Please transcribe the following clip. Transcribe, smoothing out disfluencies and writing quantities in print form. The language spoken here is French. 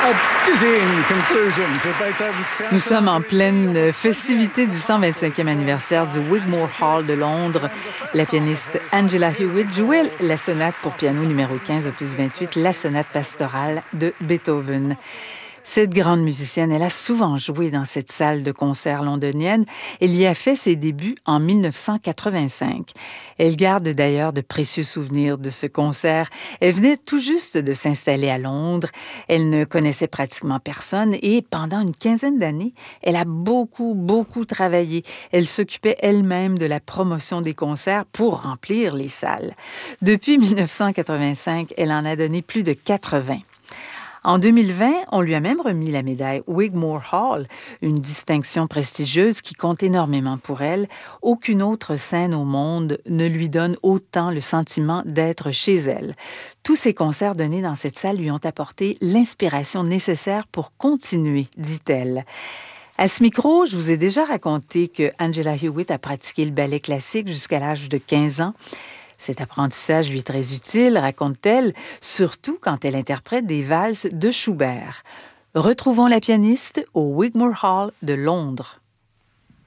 Nous sommes en pleine festivité du 125e anniversaire du Wigmore Hall de Londres. La pianiste Angela Hewitt jouait la sonate pour piano numéro 15, opus 28, la sonate pastorale de Beethoven. Cette grande musicienne, elle a souvent joué dans cette salle de concert londonienne. Elle y a fait ses débuts en 1985. Elle garde d'ailleurs de précieux souvenirs de ce concert. Elle venait tout juste de s'installer à Londres. Elle ne connaissait pratiquement personne et pendant une quinzaine d'années, elle a beaucoup travaillé. Elle s'occupait elle-même de la promotion des concerts pour remplir les salles. Depuis 1985, elle en a donné plus de 80. En 2020, on lui a même remis la médaille Wigmore Hall, une distinction prestigieuse qui compte énormément pour elle. Aucune autre scène au monde ne lui donne autant le sentiment d'être chez elle. Tous ces concerts donnés dans cette salle lui ont apporté l'inspiration nécessaire pour continuer, dit-elle. À ce micro, je vous ai déjà raconté que Angela Hewitt a pratiqué le ballet classique jusqu'à l'âge de 15 ans. Cet apprentissage lui est très utile, raconte-t-elle, surtout quand elle interprète des valses de Schubert. Retrouvons la pianiste au Wigmore Hall de Londres.